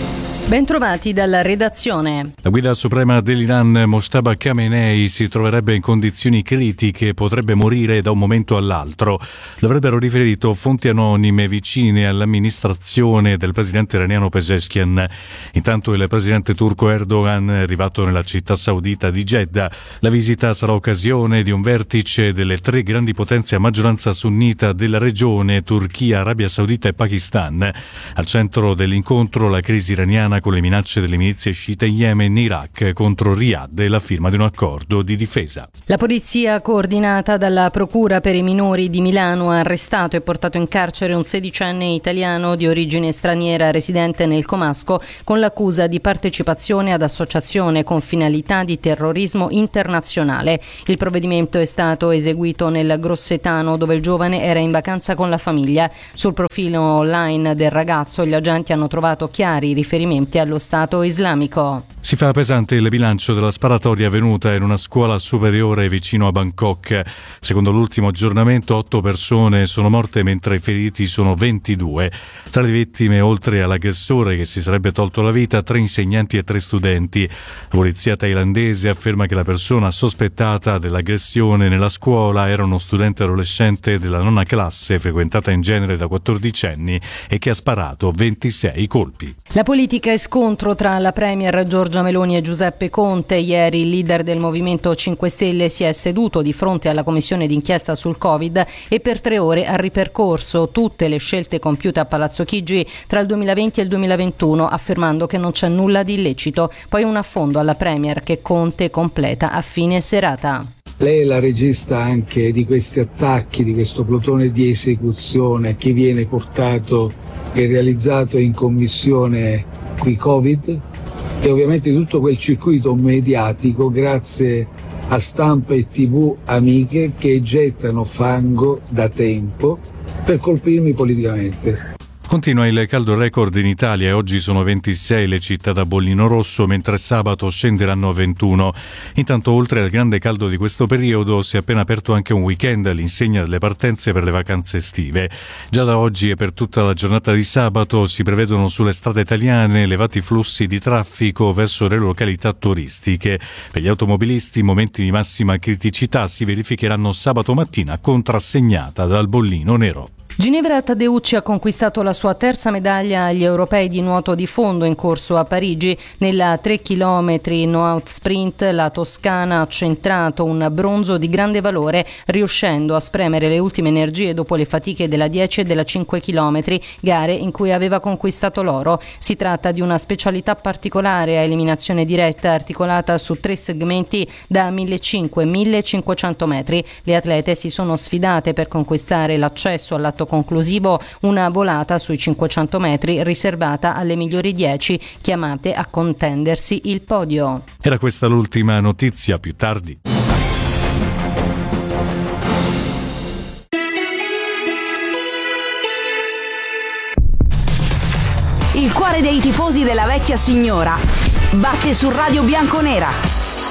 Bentrovati dalla redazione. La guida suprema dell'Iran, Mojtaba Khamenei, si troverebbe in condizioni critiche e potrebbe morire da un momento all'altro. L'avrebbero riferito fonti anonime vicine all'amministrazione del presidente iraniano Pezeshkian. Intanto il presidente turco Erdogan è arrivato nella città saudita di Jeddah. La visita sarà occasione di un vertice delle 3 grandi potenze a maggioranza sunnita della regione, Turchia, Arabia Saudita e Pakistan. Al centro dell'incontro la crisi iraniana con le minacce delle milizie sciite in Yemen e Iraq contro Riyadh e la firma di un accordo di difesa. La polizia, coordinata dalla Procura per i minori di Milano, ha arrestato e portato in carcere un 16enne italiano di origine straniera residente nel Comasco con l'accusa di partecipazione ad associazione con finalità di terrorismo internazionale. Il provvedimento è stato eseguito nel Grossetano, dove il giovane era in vacanza con la famiglia. Sul profilo online del ragazzo gli agenti hanno trovato chiari riferimenti allo Stato islamico. Si fa pesante il bilancio della sparatoria avvenuta in una scuola superiore vicino a Bangkok. Secondo l'ultimo aggiornamento, 8 persone sono morte mentre i feriti sono 22. Tra le vittime, oltre all'aggressore che si sarebbe tolto la vita, 3 insegnanti e 3 studenti. La polizia thailandese afferma che la persona sospettata dell'aggressione nella scuola era uno studente adolescente della 9ª classe, frequentata in genere da 14 anni, e che ha sparato 26 colpi. La politica e scontro tra la premier Giorgia Meloni e Giuseppe Conte. Ieri il leader del Movimento 5 Stelle si è seduto di fronte alla commissione d'inchiesta sul Covid e per 3 ore ha ripercorso tutte le scelte compiute a Palazzo Chigi tra il 2020 e il 2021, affermando che non c'è nulla di illecito. Poi un affondo alla premier che Conte completa a fine serata. Lei è la regista anche di questi attacchi, di questo plotone di esecuzione che viene portato e realizzato in commissione qui Covid, e ovviamente tutto quel circuito mediatico grazie a stampa e TV amiche che gettano fango da tempo per colpirmi politicamente. Continua il caldo record in Italia e oggi sono 26 le città da bollino rosso, mentre sabato scenderanno a 21. Intanto, oltre al grande caldo di questo periodo, si è appena aperto anche un weekend all'insegna delle partenze per le vacanze estive. Già da oggi e per tutta la giornata di sabato si prevedono sulle strade italiane elevati flussi di traffico verso le località turistiche. Per gli automobilisti, momenti di massima criticità si verificheranno sabato mattina, contrassegnata dal bollino nero. Ginevra Taddeucci ha conquistato la sua 3ª medaglia agli europei di nuoto di fondo in corso a Parigi. Nella 3 km no-out sprint la toscana ha centrato un bronzo di grande valore, riuscendo a spremere le ultime energie dopo le fatiche della 10 e della 5 km, gare in cui aveva conquistato l'oro. Si tratta di una specialità particolare a eliminazione diretta articolata su 3 segmenti da 1.500-1.500 metri. Le atlete si sono sfidate per conquistare l'accesso all'atto conclusivo, una volata sui 500 metri riservata alle migliori 10 chiamate a contendersi il podio. Era questa l'ultima notizia, più tardi. Il cuore dei tifosi della vecchia signora batte su Radio Bianconera.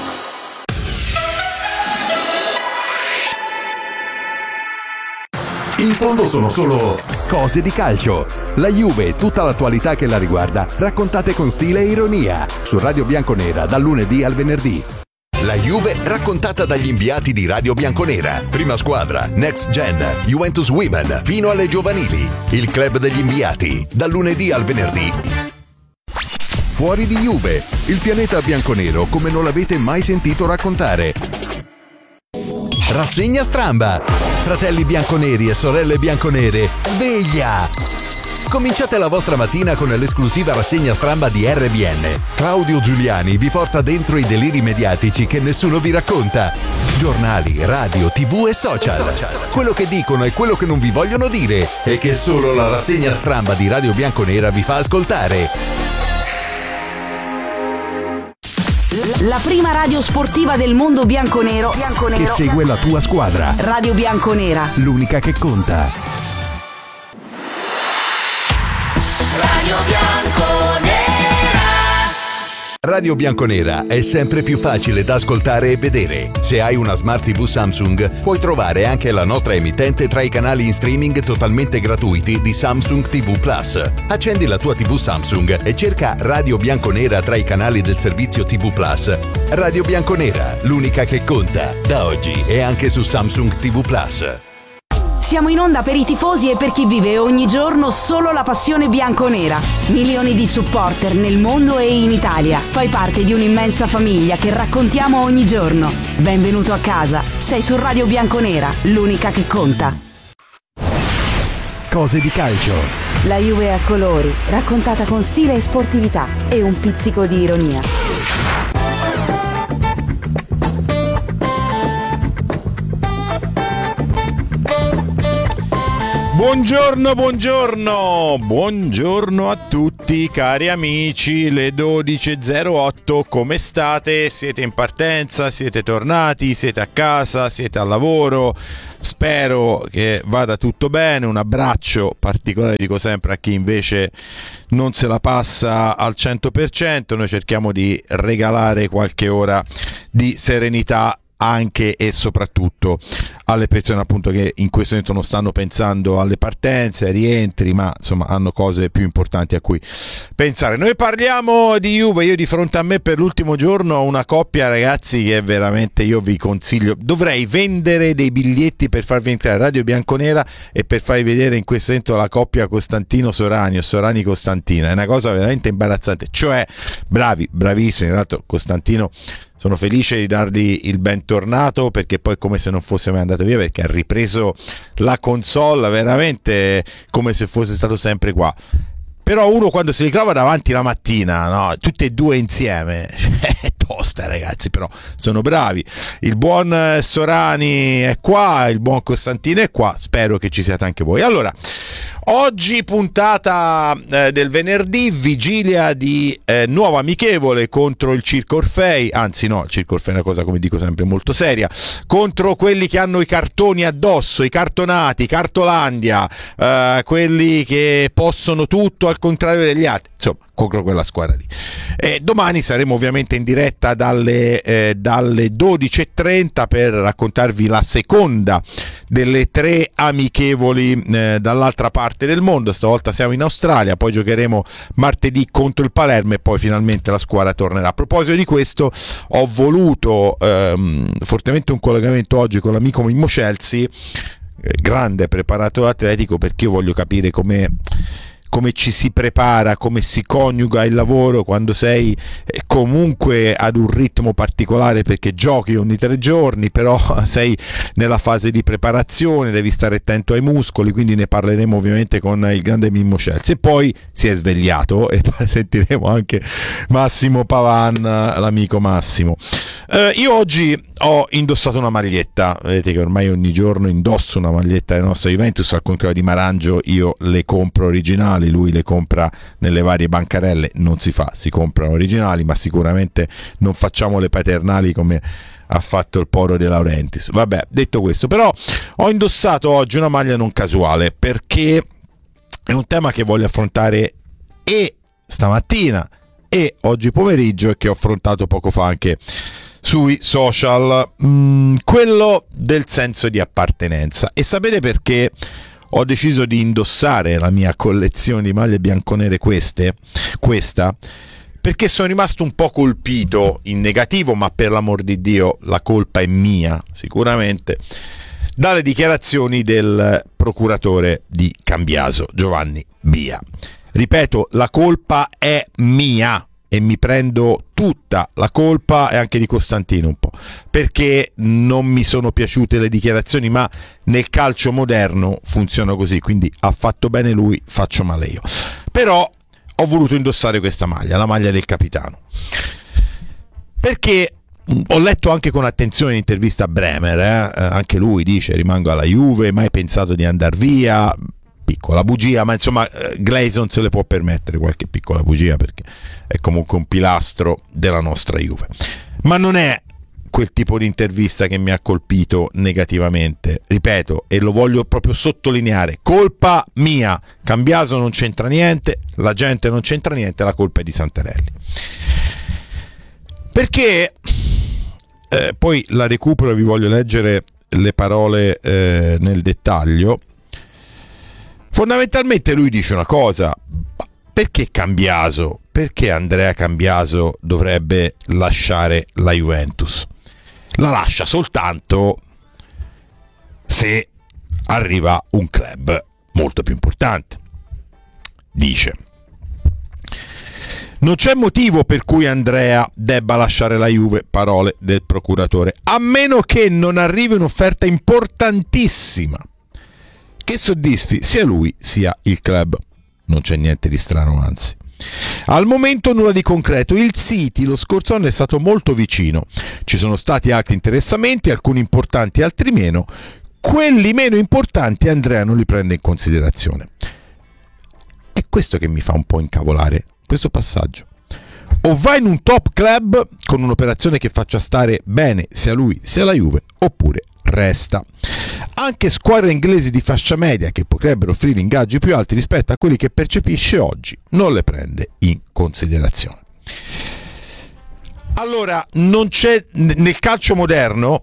In fondo sono solo cose di calcio. La Juve e tutta l'attualità che la riguarda, raccontate con stile e ironia, su Radio Bianconera dal lunedì al venerdì. La Juve raccontata dagli inviati di Radio Bianconera. Prima squadra, Next Gen, Juventus Women, fino alle giovanili. Il club degli inviati, dal lunedì al venerdì. Fuori di Juve, il pianeta bianconero come non l'avete mai sentito raccontare. Rassegna stramba. Fratelli bianconeri e sorelle bianconere, sveglia! Cominciate la vostra mattina con l'esclusiva rassegna stramba di RBN. Claudio Giuliani vi porta dentro i deliri mediatici che nessuno vi racconta. Giornali, radio, TV e social. Quello che dicono e quello che non vi vogliono dire e che solo la rassegna stramba di Radio Bianconera vi fa ascoltare. La prima radio sportiva del mondo bianconero che segue la tua squadra. Radio Bianconera, l'unica che conta. Radio Bianconera. Radio Bianconera è sempre più facile da ascoltare e vedere. Se hai una Smart TV Samsung, puoi trovare anche la nostra emittente tra i canali in streaming totalmente gratuiti di Samsung TV Plus. Accendi la tua TV Samsung e cerca Radio Bianconera tra i canali del servizio TV Plus. Radio Bianconera, l'unica che conta. Da oggi è anche su Samsung TV Plus. Siamo in onda per i tifosi e per chi vive ogni giorno solo la passione bianconera. Milioni di supporter nel mondo e in Italia. Fai parte di un'immensa famiglia che raccontiamo ogni giorno. Benvenuto a casa. Sei su Radio Bianconera, l'unica che conta. Cose di calcio. La Juve a colori, raccontata con stile e sportività e un pizzico di ironia. Buongiorno a tutti cari amici, le 12.08, come state? Siete in partenza? Siete tornati? Siete a casa? Siete al lavoro? Spero che vada tutto bene. Un abbraccio particolare, dico sempre, a chi invece non se la passa al 100%. Noi cerchiamo di regalare qualche ora di serenità anche e soprattutto alle persone appunto che in questo momento non stanno pensando alle partenze, ai rientri, ma insomma hanno cose più importanti a cui pensare. Noi parliamo di Juve. Io di fronte a me per l'ultimo giorno ho una coppia, ragazzi, che veramente io vi consiglio. Dovrei vendere dei biglietti per farvi entrare a Radio Bianconera e per farvi vedere in questo momento la coppia Costantino-Sorani o Sorani-Costantina. È una cosa veramente imbarazzante, cioè bravissimi. Tra l'altro Costantino, sono felice di dargli il bentornato, perché poi come se non fosse mai andato via, perché ha ripreso la console veramente come se fosse stato sempre qua. Però uno quando si ritrova davanti la mattina, no, tutti e due insieme, è tosta, ragazzi, però sono bravi. Il buon Sorani è qua, il buon Costantino è qua, spero che ci siate anche voi. Allora, oggi puntata del venerdì, vigilia di nuova amichevole contro il Circo Orfei, anzi no, il Circo Orfei è una cosa, come dico sempre, molto seria, contro quelli che hanno i cartoni addosso, i cartonati, Cartolandia, quelli che possono tutto al contrario degli altri, insomma, contro quella squadra lì. Domani saremo ovviamente in diretta dalle 12.30 per raccontarvi la seconda delle 3 amichevoli dall'altra parte del mondo. Stavolta siamo in Australia, poi giocheremo martedì contro il Palermo e poi finalmente la squadra tornerà. A proposito di questo, ho voluto fortemente un collegamento oggi con l'amico Mimmo Celsi, grande preparatore atletico, perché io voglio capire come ci si prepara, come si coniuga il lavoro quando sei comunque ad un ritmo particolare, perché giochi ogni 3 giorni, però sei nella fase di preparazione, devi stare attento ai muscoli, quindi ne parleremo ovviamente con il grande Mimmo Celsi. E poi si è svegliato e poi sentiremo anche Massimo Pavan, l'amico Massimo. Io oggi ho indossato una maglietta, vedete che ormai ogni giorno indosso una maglietta della nostra Juventus, al contrario di Marangio io le compro originali, lui le compra nelle varie bancarelle, non si fa, si comprano originali, ma sicuramente non facciamo le paternali come ha fatto il Poro De Laurentiis. Vabbè, detto questo, però ho indossato oggi una maglia non casuale, perché è un tema che voglio affrontare e stamattina e oggi pomeriggio, e che ho affrontato poco fa anche sui social, quello del senso di appartenenza. E sapete perché ho deciso di indossare la mia collezione di maglie bianconere questa? Perché sono rimasto un po' colpito, in negativo, ma per l'amor di Dio la colpa è mia sicuramente, dalle dichiarazioni del procuratore di Cambiaso, Giovanni Bia. Ripeto, la colpa è mia e mi prendo tutta la colpa, e anche di Costantino un po', perché non mi sono piaciute le dichiarazioni, ma nel calcio moderno funziona così, quindi ha fatto bene lui, faccio male io. Però ho voluto indossare questa maglia, la maglia del capitano, perché ho letto anche con attenzione l'intervista a Bremer, anche lui dice: rimango alla Juve, mai pensato di andare via. Piccola bugia, ma insomma Gleison se le può permettere qualche piccola bugia, perché è comunque un pilastro della nostra Juve. Ma non è quel tipo di intervista che mi ha colpito negativamente, ripeto, e lo voglio proprio sottolineare: colpa mia, Cambiaso non c'entra niente, la gente non c'entra niente, la colpa è di Santarelli. Perché poi la recupero e vi voglio leggere le parole nel dettaglio. Fondamentalmente lui dice una cosa: perché Cambiaso, perché Andrea Cambiaso dovrebbe lasciare la Juventus? La lascia soltanto se arriva un club molto più importante. Dice: non c'è motivo per cui Andrea debba lasciare la Juve, parole del procuratore, a meno che non arrivi un'offerta importantissima che soddisfi sia lui sia il club. Non c'è niente di strano, anzi. Al momento nulla di concreto. Il City lo scorso anno è stato molto vicino. Ci sono stati altri interessamenti, alcuni importanti, altri meno. Quelli meno importanti Andrea non li prende in considerazione. È questo che mi fa un po' incavolare, questo passaggio. O va in un top club con un'operazione che faccia stare bene sia lui sia la Juve, oppure resta. Anche squadre inglesi di fascia media che potrebbero offrire ingaggi più alti rispetto a quelli che percepisce oggi non le prende in considerazione. Allora, non c'è nel calcio moderno,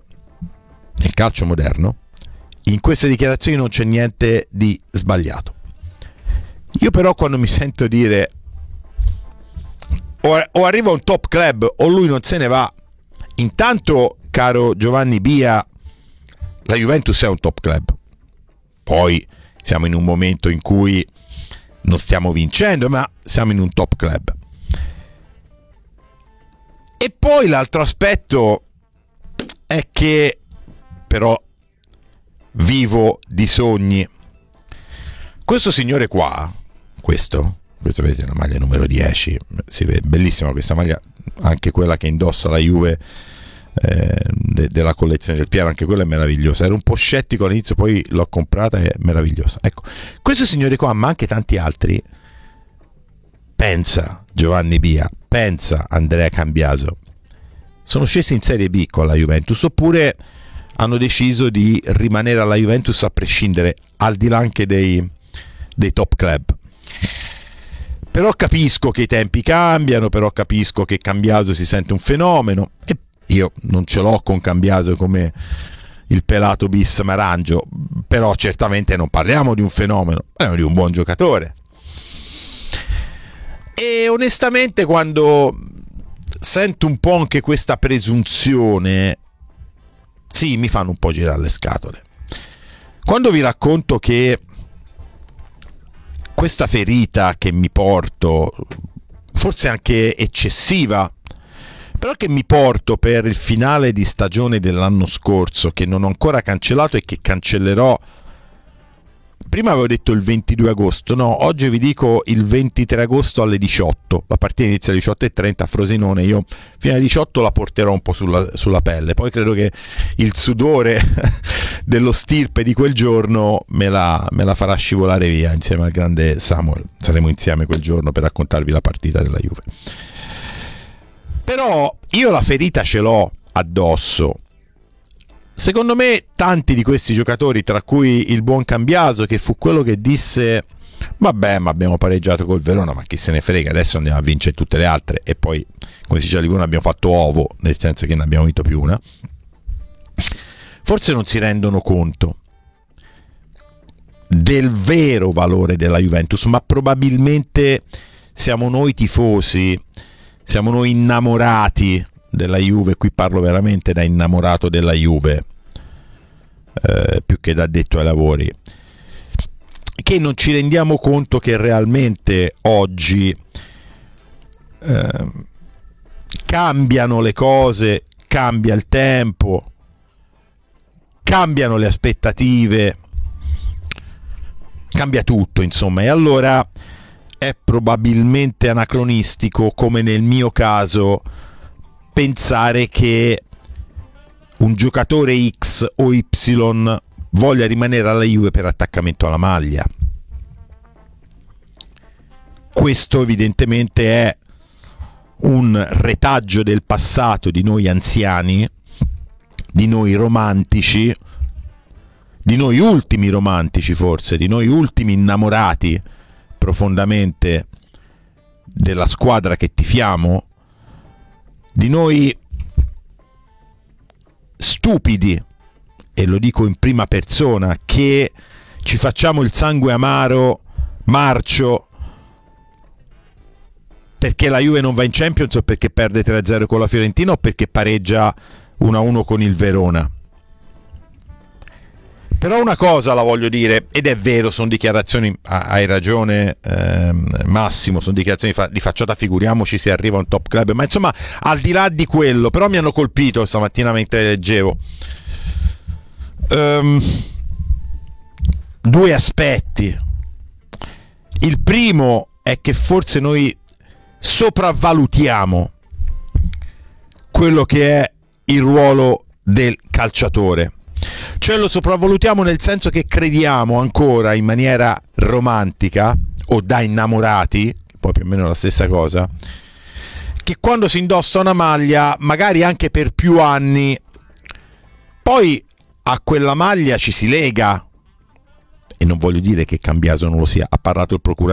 in queste dichiarazioni non c'è niente di sbagliato. Io però quando mi sento dire o arriva un top club o lui non se ne va, intanto, caro Giovanni Bia, la Juventus è un top club. Poi siamo in un momento in cui non stiamo vincendo, ma siamo in un top club. E poi l'altro aspetto è che però vivo di sogni. Questo signore qua, questo vedete, la maglia numero 10, si vede bellissima questa maglia, anche quella che indossa la Juve della collezione del Piero, anche quella è meravigliosa. Ero un po' scettico all'inizio, poi l'ho comprata, è meravigliosa. Ecco, questo signore qua, ma anche tanti altri, pensa Giovanni Bia, pensa Andrea Cambiaso, sono scesi in Serie B con la Juventus, oppure hanno deciso di rimanere alla Juventus a prescindere, al di là anche dei top club. Però capisco che i tempi cambiano, però capisco che Cambiaso si sente un fenomeno, e io non ce l'ho con Cambiaso come il pelato bis Marangio, però certamente non parliamo di un fenomeno, parliamo di un buon giocatore. E onestamente quando sento un po' anche questa presunzione, sì, mi fanno un po' girare le scatole. Quando vi racconto che questa ferita che mi porto, forse anche eccessiva, però che mi porto per il finale di stagione dell'anno scorso, che non ho ancora cancellato e che cancellerò, prima avevo detto il 22 agosto, no, oggi vi dico il 23 agosto alle 18, la partita inizia alle 18:30 a Frosinone, io fino alle 18 la porterò un po' sulla pelle, poi credo che il sudore dello stirpe di quel giorno me la farà scivolare via insieme al grande Samuel, saremo insieme quel giorno per raccontarvi la partita della Juve. Però io la ferita ce l'ho addosso. Secondo me tanti di questi giocatori, tra cui il buon Cambiaso, che fu quello che disse vabbè, ma abbiamo pareggiato col Verona, ma chi se ne frega, adesso andiamo a vincere tutte le altre, e poi, come si dice a Livorno, abbiamo fatto ovo, nel senso che ne abbiamo vinto più una, forse non si rendono conto del vero valore della Juventus, ma probabilmente siamo noi tifosi, siamo noi innamorati della Juve, qui parlo veramente da innamorato della Juve, più che da addetto ai lavori, che non ci rendiamo conto che realmente oggi cambiano le cose, cambia il tempo, cambiano le aspettative, cambia tutto, insomma, e allora è probabilmente anacronistico, come nel mio caso, pensare che un giocatore X o Y voglia rimanere alla Juve per attaccamento alla maglia. Questo evidentemente è un retaggio del passato di noi anziani, di noi romantici, di noi ultimi romantici forse, di noi ultimi innamorati profondamente della squadra che tifiamo, di noi stupidi, e lo dico in prima persona, che ci facciamo il sangue amaro, marcio, perché la Juve non va in Champions, o perché perde 3-0 con la Fiorentina, o perché pareggia 1-1 con il Verona. Però una cosa la voglio dire, ed è vero, sono dichiarazioni, hai ragione Massimo, sono dichiarazioni di facciata, figuriamoci se arriva un top club, ma insomma, al di là di quello, però mi hanno colpito stamattina mentre leggevo due aspetti. Il primo è che forse noi sopravvalutiamo quello che è il ruolo del calciatore, cioè lo sopravvalutiamo nel senso che crediamo ancora in maniera romantica o da innamorati, poi più o meno la stessa cosa, che quando si indossa una maglia, magari anche per più anni, poi a quella maglia ci si lega. E non voglio dire che Cambiaso non lo sia, ha parlato il procuratore